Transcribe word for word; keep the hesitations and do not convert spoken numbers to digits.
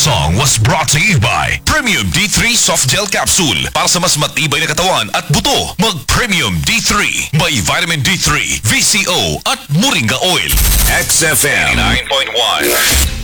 song was brought to you by Premium D three Soft Gel Capsule. Para sa mas matibay na katawan at buto, mag-Premium D three. May Vitamin D three, V C O at Moringa Oil. X F M nine point one.